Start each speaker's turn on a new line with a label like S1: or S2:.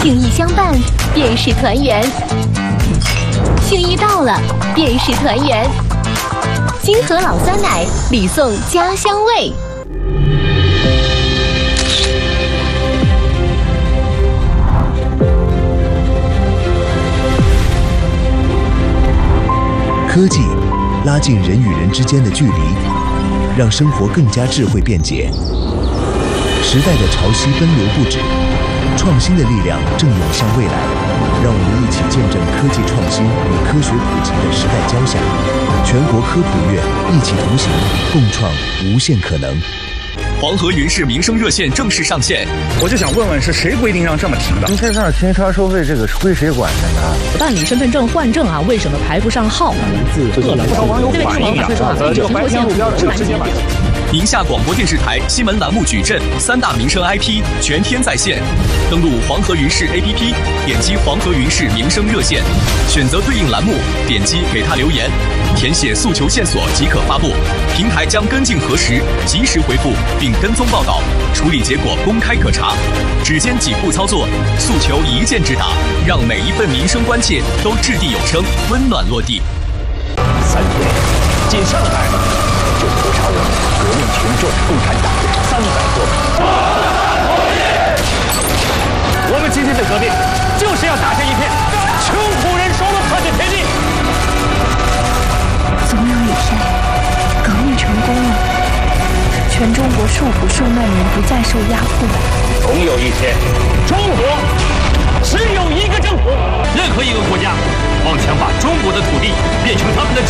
S1: 情谊相伴，便是团圆；心意到了，便是团圆。金河老酸奶，礼送家乡味。
S2: 科技拉近人与人之间的距离，让生活更加智慧便捷。时代的潮汐奔流不止，创新的力量正涌向未来。让我们一起见证科技创新与科学普及的时代交响。全国科普月，一起同行，共创无限可能。
S3: 黄河云氏民生热线正式上线。
S4: 我就想问问，是谁规定让这么停的？
S5: 停车场停车收费这个是归谁管的呢？
S6: 办理身份证换证啊，为什么排不上号？
S4: 不少网友反映啊，这个白天路标直接买。
S3: 宁夏广播电视台新闻栏目矩阵3大民生 IP 全天在线，登录黄河云氏 APP， 点击黄河云氏民生热线，选择对应栏目，点击给他留言，填写诉求线索即可发布，平台将跟进核实，及时回复并跟踪报道，处理结果公开可查。只见几步操作，诉求一键直达，让每一份民生关切都掷地有声，温暖落地。
S7: 3天，仅上海就屠杀我们革命群众共产党300多名。我们今天的革命，就是要打下一片穷苦人手中可的天地。
S8: 总有一天，革命成功了，全中国受苦受难人不再受压迫。
S7: 总有一天，中国只有一个政府。任何一个国家妄想把中国的土地变成他们的